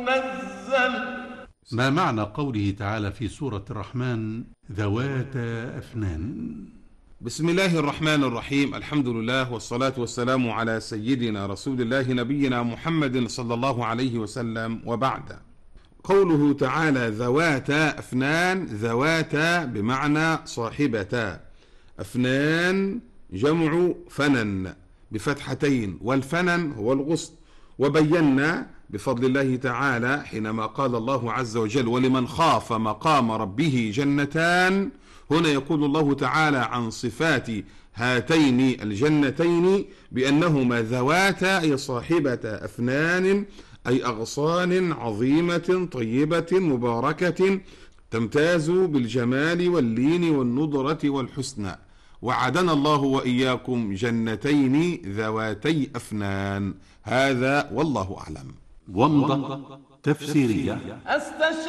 نزل. ما معنى قوله تعالى في سورة الرحمن ذواتا أفنان؟ بسم الله الرحمن الرحيم. الحمد لله والصلاة والسلام على سيدنا رسول الله نبينا محمد صلى الله عليه وسلم، وبعد. قوله تعالى ذواتا أفنان، ذواتا بمعنى صاحبتا، أفنان جمع فنن بفتحتين، والفنن هو الغصن. وبينا بفضل الله تعالى حينما قال الله عز وجل ولمن خاف مقام ربه جنتان، هنا يقول الله تعالى عن صفات هاتين الجنتين بأنهما ذواتا أي صاحبة أفنان، أي أغصان عظيمة طيبة مباركة تمتاز بالجمال واللين والنضرة والحسنى. وعدنا الله وإياكم جنتين ذواتي أفنان. هذا والله أعلم. ومضة تفسيرية.